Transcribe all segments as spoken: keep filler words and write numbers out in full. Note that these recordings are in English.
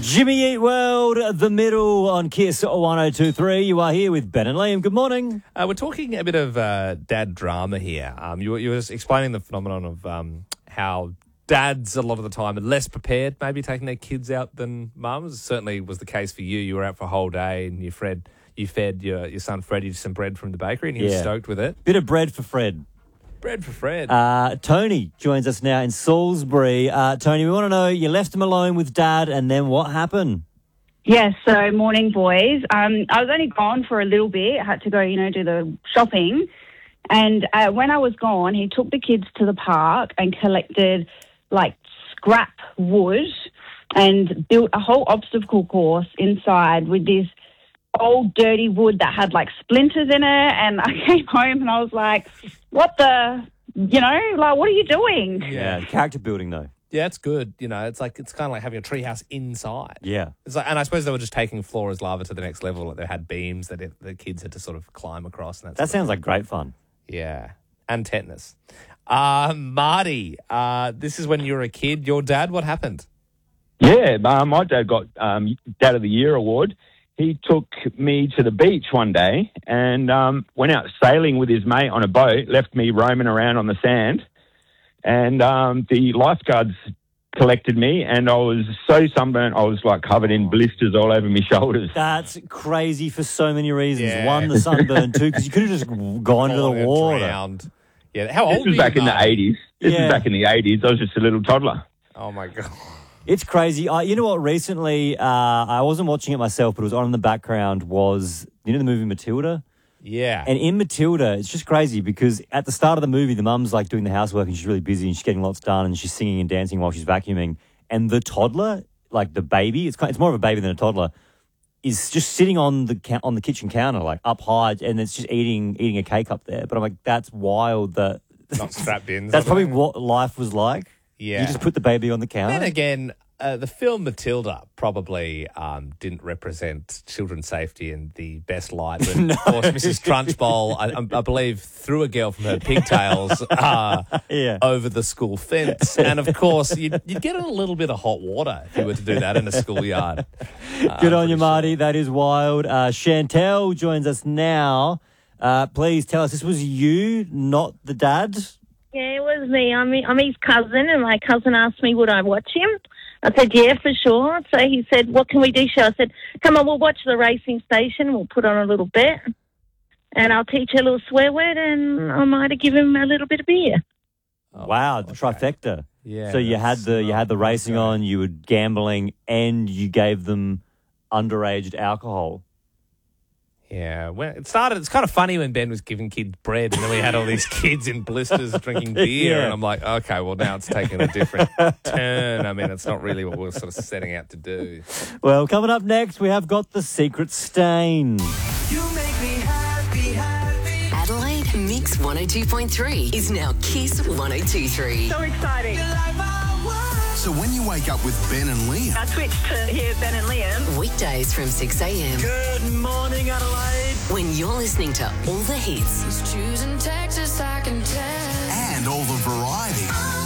Jimmy Eat World, The Middle on Kiss one oh two point three. You are here with Ben and Liam. Good morning. Uh, we're talking a bit of uh, dad drama here. Um, you, were- you were just explaining the phenomenon of um, how dads a lot of the time are less prepared, maybe taking their kids out than mums. Certainly was the case for you. You were out for a whole day and you fed, you fed your, your son Freddie some bread from the bakery and he was Yeah. stoked with it. Bit of bread for Fred. Bread for Fred. Uh, Tony joins us now in Salisbury. Uh, Tony, we want to know, you left him alone with Dad, and then what happened? Yes, so morning, boys. Um, I was only gone for a little bit. I had to go, you know, do the shopping. And uh, when I was gone, he took the kids to the park and collected, like, scrap wood and built a whole obstacle course inside with this old dirty wood that had, like, splinters in it. And I came home and I was like, what the, you know, like, what are you doing? Yeah, character building, though. yeah, it's good. You know, it's like it's kind of like having a treehouse inside. Yeah. It's like, and I suppose they were just taking floor as lava to the next level. Like they had beams that it, the kids had to sort of climb across. And that, That sort of sounds like great fun. Yeah, and tetanus. Uh, Marty, uh, this is when you were a kid. Your dad, what happened? Yeah, uh, my dad got um, Dad of the Year award. He took me to the beach one day and um, went out sailing with his mate on a boat, left me roaming around on the sand, and um, the lifeguards collected me, and I was so sunburnt, I was like covered in blisters all over my shoulders. That's crazy for so many reasons. Yeah. One, the sunburn. Two, because you could have just gone into Oh, the yeah, water. drowned. Yeah, how This old was were back you, in the Marty? eighties. This Yeah. was back in the eighties. I was just a little toddler. Oh, my God. It's crazy. Uh, you know what? Recently, uh, I wasn't watching it myself, but it was on in the background. Was you know the movie Matilda? Yeah. And in Matilda, it's just crazy because at the start of the movie, the mum's like doing the housework and she's really busy and she's getting lots done and she's singing and dancing while she's vacuuming. And the toddler, like the baby, it's kind, it's more of a baby than a toddler, is just sitting on the ca- on the kitchen counter, like up high, and it's just eating eating a cake up there. But I'm like, that's wild. That Not strapped in. that's sort of probably thing. what life was like. Yeah. You just put the baby on the counter. Then again, uh, the film Matilda probably um, didn't represent children's safety in the best light. But of course, Missus Trunchbull, I, I believe, threw a girl from her pigtails uh, Yeah. over the school fence. And of course, you'd, you'd get in a little bit of hot water if you were to do that in a schoolyard. Uh, Good I'm on you, pretty Marty. That is wild. Uh, Chantel joins us now. Uh, please tell us, this was you, not the dad? Yeah, it was me. I'm, I'm his cousin, and my cousin asked me would I watch him. I said, yeah, for sure. So he said, what can we do, Show? I said, come on, we'll watch the racing station. We'll put on a little bet, and I'll teach you a little swear word, and I might have given him a little bit of beer. Oh, Wow, the okay. trifecta. Yeah. So you had that's the you had the not racing great. on, you were gambling, and you gave them underage alcohol. Yeah, when it started, it's kind of funny when Ben was giving kids bread, and then we had all these kids in blisters drinking beer, Yeah. and I'm like, okay, well now it's taken a different turn. I mean, it's not really what we we're sort of setting out to do. Well, coming up next, we have got the secret stain. Adelaide Mix one oh two point three is now Kiss one oh two point three. So exciting. So when you wake up with Ben and Liam, I switched to hear Ben and Liam. Weekdays from six a.m. Good morning, Adelaide. when you're listening to all the hits and all the variety,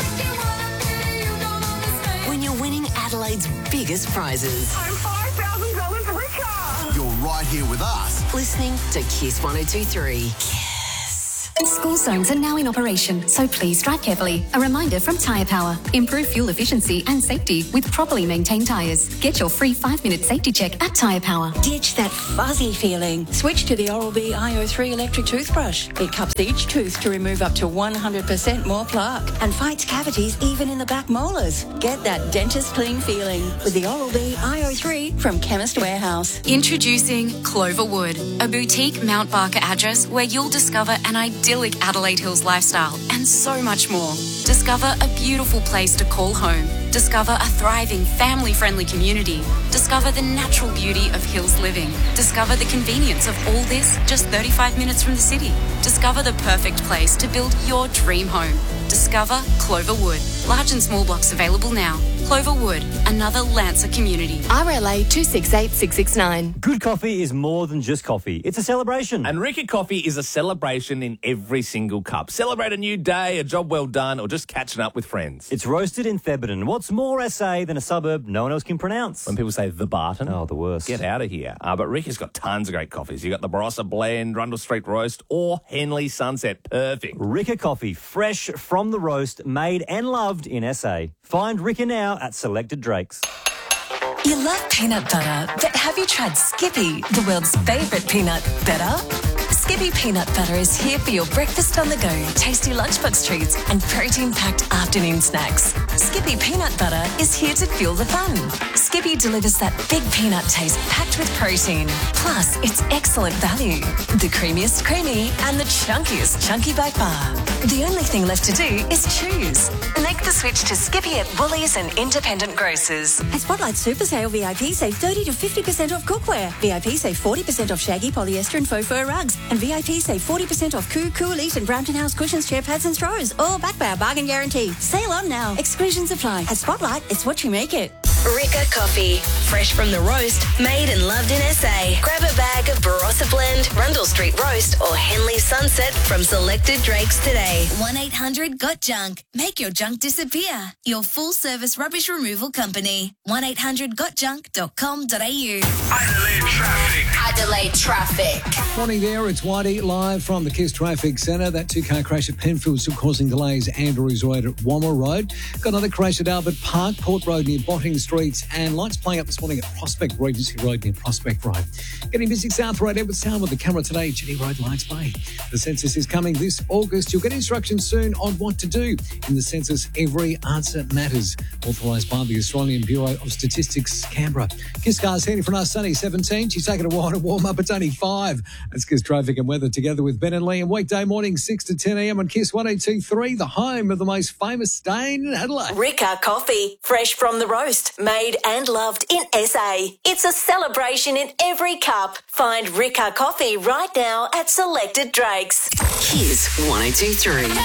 when you're winning Adelaide's biggest prizes. I'm five thousand dollars richer. you're right here with us. Listening to Kiss one oh two point three. School zones are now in operation, so please drive carefully. A reminder from Tyre Power. Improve fuel efficiency and safety with properly maintained tyres. Get your free five-minute safety check at Tyre Power. Ditch that fuzzy feeling. Switch to the Oral-B I O three electric toothbrush. It cups each tooth to remove up to one hundred percent more plaque and fights cavities even in the back molars. Get that dentist clean feeling with the Oral-B I O three from Chemist Warehouse. Introducing Cloverwood, a boutique Mount Barker address where you'll discover an idyllic Adelaide Hills lifestyle and so much more. Discover a beautiful place to call home. Discover a thriving, family-friendly community. Discover the natural beauty of hills living. Discover the convenience of all this just thirty-five minutes from the city. Discover the perfect place to build your dream home. Discover Cloverwood. Large and small blocks available now. Cloverwood, another Lancer community. R L A two six eight six six nine. Good coffee is more than just coffee. It's a celebration. And Ricker Coffee is a celebration in every single cup. Celebrate a new day, a job well done, or just catching up with friends. It's roasted in Thebarton. What What's more S A than a suburb no one else can pronounce? When people say the Barton, Oh, the worst. get out of here. Uh, but Rick has got tons of great coffees. You got the Barossa Blend, Rundle Street Roast, or Henley Sunset. Perfect. Ricca coffee, fresh from the roast, made and loved in S A. Find Ricca now at selected Drakes. You love peanut butter, but have you tried Skippy, the world's favourite peanut butter? Skippy peanut butter is here for your breakfast on the go, tasty lunchbox treats and protein-packed afternoon snacks. Skippy peanut butter is here to fuel the fun. Skippy delivers that big peanut taste packed with protein. Plus, it's excellent value. The creamiest creamy and the chunkiest chunky by far. The only thing left to do is choose. Make the switch to Skippy at Woolies and independent grocers. At Spotlight Super Sale, V I P save thirty to fifty percent off cookware. V I P save forty percent off shaggy polyester and faux fur rugs. And V I P save forty percent off Coo, Cool Elite and Brampton House cushions, chair pads and throws. All backed by our bargain guarantee. Sale on now. Exclusions apply. At Spotlight, it's what you make it. Ricca Coffee. Fresh from the roast, made and loved in S A. Grab a bag of Barossa Blend, Rundle Street Roast, or Henley Sunset from selected Drakes today. one eight hundred got junk. Make your junk disappear. Your full-service rubbish removal company. one eight hundred got junk dot com dot a u. Adelaide traffic. Adelaide traffic. Morning there, it's Whitey live from the Kiss Traffic Centre. That two-car crash at Penfield still causing delays. Andrews Road at Wammer Road. Got another crash at Albert Park, Port Road near Botting Street, and lights playing up this morning at Prospect, Regency Road near Prospect Road. Getting busy South Road, Edward Sound with the camera today, Jenny Road, Lights Bay. The census is coming this August. You'll get instructions soon on what to do in the census. Every answer matters. Authorised by the Australian Bureau of Statistics, Canberra. Kiss Car's heading from us, sunny seventeen. She's taking a while to warm up. It's only five. That's Kiss Traffic and Weather together with Ben and Lee. And weekday morning, six to ten a m on Kiss one oh two point three, the home of the most famous stain in Adelaide. Ricca Coffee. Fresh from the roast, made and loved in S A. It's a celebration in every cup. Find Ricca Coffee right now at selected Drakes. Kiss one oh two point three.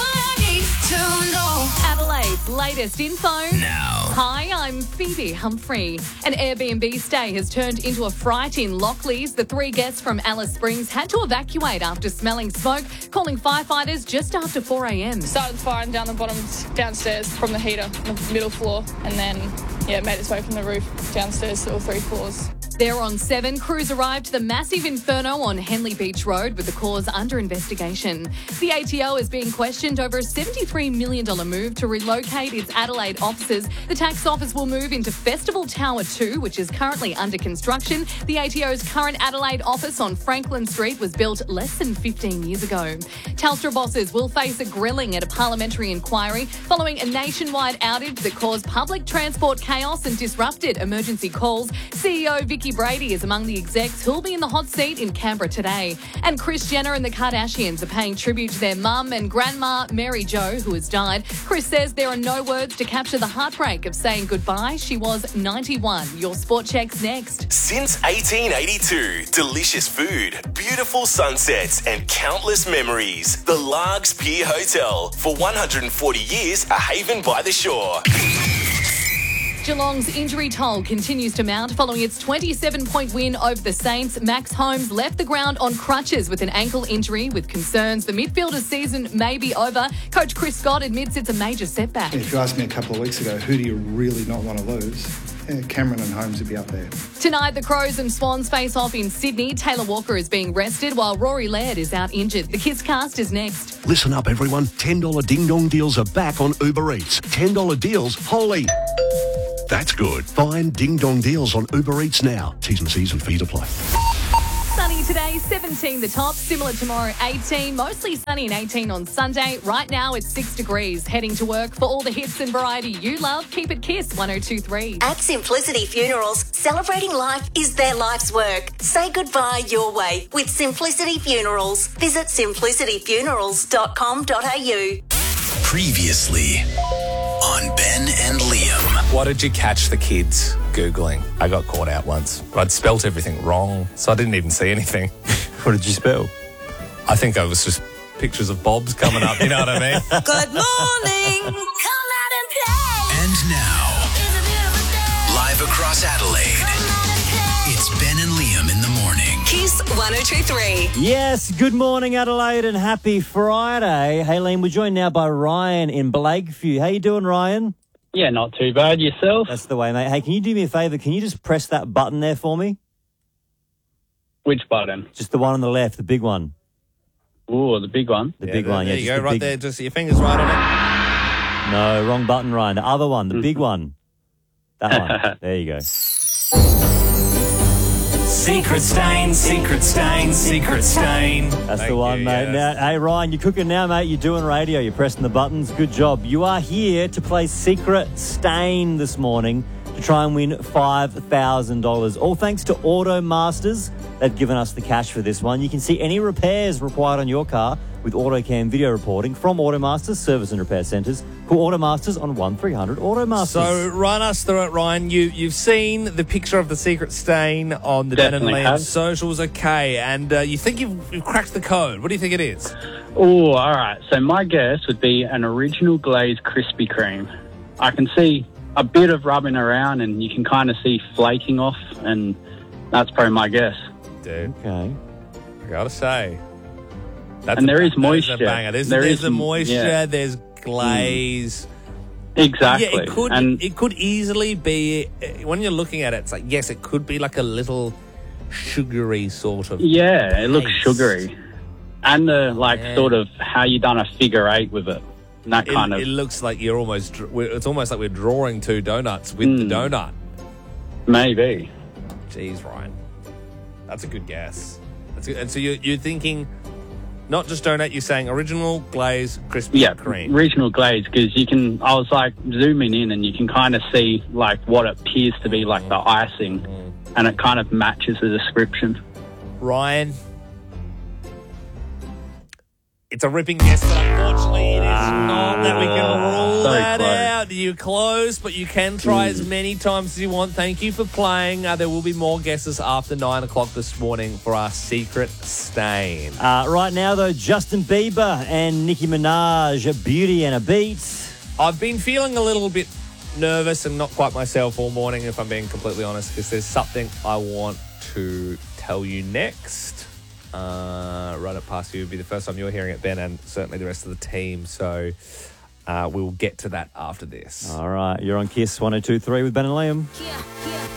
Adelaide's latest info. Now. Hi, I'm Phoebe Humphrey. An Airbnb stay has turned into a fright in Lockleys. The three guests from Alice Springs had to evacuate after smelling smoke, calling firefighters just after four a m. Started firing down the bottom downstairs from the heater on the middle floor, and then, yeah, it made its way from the roof downstairs to all three floors. There on seven, crews arrived to the massive inferno on Henley Beach Road with the cause under investigation. The A T O is being questioned over a seventy-three million dollars move to relocate its Adelaide offices. The tax office will move into Festival Tower two, which is currently under construction. The A T O's current Adelaide office on Franklin Street was built less than fifteen years ago. Telstra bosses will face a grilling at a parliamentary inquiry following a nationwide outage that caused public transport chaos and disrupted emergency calls. C E O Vicky Brady is among the execs who'll be in the hot seat in Canberra today. And Kris Jenner and the Kardashians are paying tribute to their mum and grandma, Mary Jo, who has died. Kris says there are no words to capture the heartbreak of saying goodbye. She was ninety-one. Your sport check's next. Since eighteen eighty-two, delicious food, beautiful sunsets, and countless memories. The Largs Pier Hotel. For one hundred forty years, a haven by the shore. Geelong's injury toll continues to mount following its twenty-seven point win over the Saints. Max Holmes left the ground on crutches with an ankle injury, with concerns the midfielder's season may be over. Coach Chris Scott admits it's a major setback. If you asked me a couple of weeks ago, who do you really not want to lose? Yeah, Cameron and Holmes would be up there. Tonight, the Crows and Swans face off in Sydney. Taylor Walker is being rested while Rory Laird is out injured. The Kiss Cast is next. Listen up, everyone. ten dollars Ding Dong deals are back on Uber Eats. ten dollars deals, holy. That's good. Find Ding Dong deals on Uber Eats now. T's and C's and fees apply. Sunny today, seventeen the top. Similar tomorrow, eighteen. Mostly sunny and eighteen on Sunday. Right now, it's six degrees. Heading to work. For all the hits and variety you love, keep it Kiss one oh two point three. At Simplicity Funerals, celebrating life is their life's work. Say goodbye your way with Simplicity Funerals. Visit simplicity funerals dot com dot a u. Previously on Ben and Liam. What did you catch the kids Googling? I got caught out once. I'd spelt everything wrong, so I didn't even see anything. What did you spell? I think I was just pictures of Bob's coming up, you know what I mean? Good morning. Come out and play. And now, live across Adelaide, it's Ben and Liam in the morning. Kiss one oh two point three. Yes, good morning, Adelaide, and happy Friday. Hey, Liam, we're joined now by Ryan in Blakeview. How you doing, Ryan? Yeah, not too bad. Yourself? That's the way, mate. Hey, can you do me a favour? Can you just press that button there for me? Which button? Just the one on the left, the big one. Ooh, the big one. The Yeah, big there, one, yeah. There you just go, the right big- there. Just your fingers right on it. No, wrong button, Ryan. The other one, the big one. That one. There you go. Secret stain, secret stain, secret stain. That's the one, mate. Now, hey, Ryan, you're cooking now, mate. You're doing radio. You're pressing the buttons. Good job. You are here to play Secret Stain this morning to try and win five thousand dollars. All thanks to Automasters. They've given us the cash for this one. You can see any repairs required on your car with AutoCam video reporting from Automasters service and repair centres. Call Automasters on one three hundred Automasters. So run us through it, Ryan. You, you've seen the picture of the secret stain on the Ben and Definitely Liam have. socials, okay, and uh, you think you've, you've cracked the code. What do you think it is? Oh, all right. So my guess would be an original glazed Krispy Kreme. I can see a bit of rubbing around, and you can kind of see flaking off, and that's probably my guess. Dude. Okay. I gotta say. That's And a, there is that a moisture. banger. There's, There there's is the some- moisture, yeah. there's glaze. Exactly. Yeah, it could And it could easily be, uh, when you're looking at it, it's like, yes, it could be like a little sugary sort of. yeah, it looks taste. sugary. And the, like, Yeah. sort of how you done a figure eight with it. And that It, kind of, it looks like you're almost, dr- we're- it's almost like we're drawing two donuts with the Mm. donut. maybe. Jeez, Ryan. That's a good guess. That's good. And so you're, you're thinking not just donut, you're saying original glaze, crispy Yeah, cream. regional glaze, because you can, I was like zooming in and you can kind of see like what appears to be like the icing, and it kind of matches the description. Ryan, it's a ripping guess, but unfortunately it is not that we can rule so that close. out. You're close, but you can try as many times as you want. Thank you for playing. Uh, there will be more guesses after nine o'clock this morning for our secret stain. Uh, right now, though, Justin Bieber and Nicki Minaj, a beauty and a beat. I've been feeling a little bit nervous and not quite myself all morning, if I'm being completely honest, because there's something I want to tell you next. Uh, run it past you. It'll be the first time you're hearing it, Ben, and certainly the rest of the team. So uh, we'll get to that after this. All right, you're on Kiss one oh two point three with Ben and Liam. Yeah, yeah.